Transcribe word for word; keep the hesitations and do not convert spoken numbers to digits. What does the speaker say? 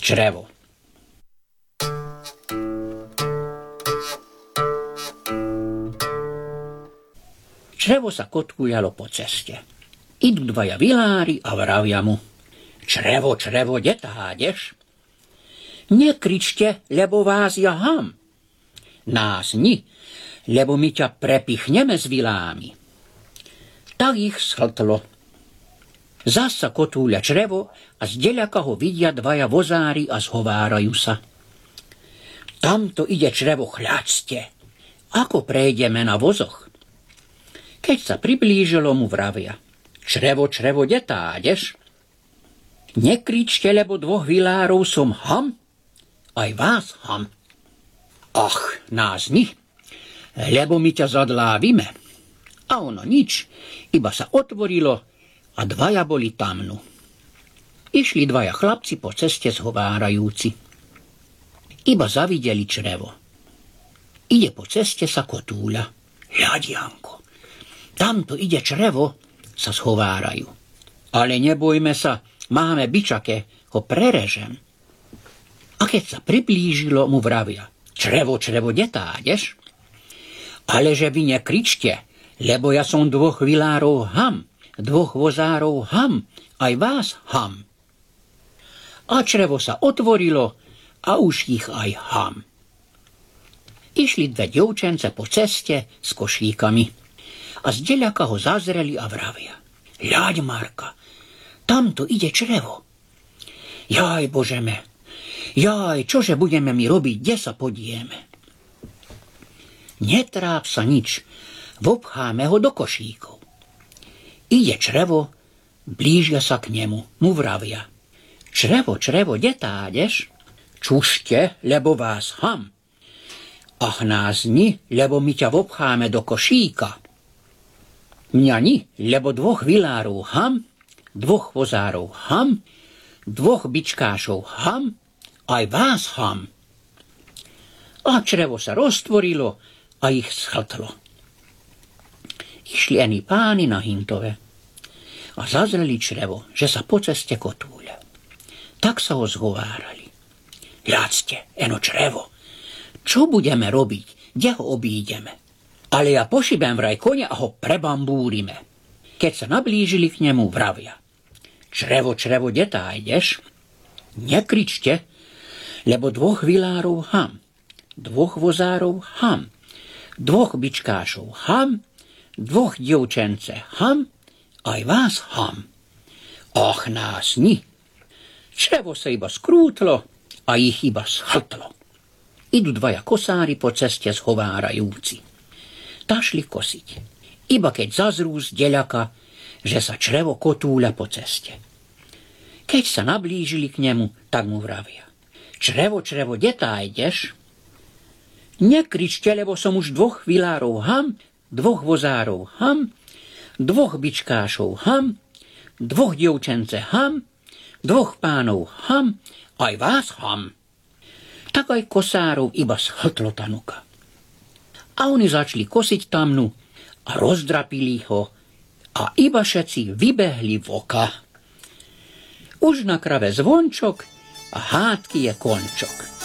Črevo. Črevo sa kotúľalo po ceste. Idú dvaja vilári a vravia mu: Črevo, črevo, kde tádeš? Nekričte, lebo vás ja ham. Nás ni, lebo my ťa prepichneme s vilámi. Tak ich shltlo. Zas sa kotúľa črevo a zdeľaka ho vidia dvaja vozári a zhovárajú sa. Tamto ide črevo, chľaďte. Ako prejdeme na vozoch? Keď sa priblížilo, mu vravia: Črevo, črevo, kde tádeš? Nekričte, lebo dvoch vilárov som ham, aj vás ham. Ach, nás ni, lebo my ťa zadlávime. A ono nič, iba sa otvorilo a dvaja boli tamnu. Išli dvaja chlapci po ceste zhovárajúci. Iba zavideli črevo. Ide po ceste, sa kotúľa. Hľaď, Janko, tamto ide črevo, sa zhovárajú. Ale nebojme sa, máme bičake, ho prerežem. A keď sa priblížilo, mu vravia: Črevo, črevo, kde tádeš? Ale že vy nekričte, lebo ja som dvoch vilárov ham, dvoch vozárov ham, aj vás ham. A črevo sa otvorilo a už ich aj ham. Išli dve dievčence po ceste s košíkami a zdeľaka ho zazreli a vravia: Hľaď, Marka, tamto ide črevo. Jaj, Božeme, jaj, čože budeme mi robiť, kde sa podieme? Netráp sa nič, vopcháme ho do košíkov. Ide črevo, blížia sa k nemu, mu vravia: Črevo, črevo, kde tádeš? Čušte, lebo vás ham. Ach, nás ni, lebo my ťa vopcháme do košíka. Mňa ni, lebo dvoch vilárov ham, dvoch vozárov ham, dvoch bičkášov ham, aj vás ham. A črevo sa roztvorilo a ich schltlo. Išli ani páni na hintove a zazreli črevo, že sa po ceste kotúľa. Tak sa ho zhovárali: Hľadzte, eno črevo, čo budeme robiť, kde ho obídeme? Ale ja pošibem vraj konia a ho prebambúrime. Keď sa nablížili k nemu, vravia: Črevo, črevo, kde tájdeš? Nekričte, lebo dvoch vilárov ham, dvoch vozárov ham, dvoch bičkášov ham, dvoch dievčence ham, aj vás ham. Ach, nás ni. Črevo sa iba skrútlo a ich iba schltlo. Idú dvaja kosári po ceste zhovárajúci. Tašli kosiť, iba keď zazrú zdeľaka, že sa črevo kotúľa po ceste. Keď sa nablížili k nemu, tak mu vravia: Črevo, črevo, kde tájdeš? Nekričte, lebo som už dvoch vilárov ham, dvoch vozárov ham, dvoch bičkášov ham, dvoch dievčence ham, dvoch pánov ham, aj vás ham. Tak aj kosárov iba schltlo tanuka. A oni začali kosiť tamnu a rozdrapili ho a iba všetci vybehli v oka. Už na krave zvončok a hádky je končok.